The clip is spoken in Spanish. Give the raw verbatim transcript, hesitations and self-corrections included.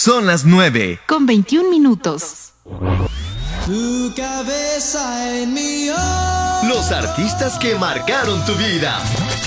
Son las nueve. Con veintiún minutos. Tu cabeza en mi hombro. Los artistas que marcaron tu vida.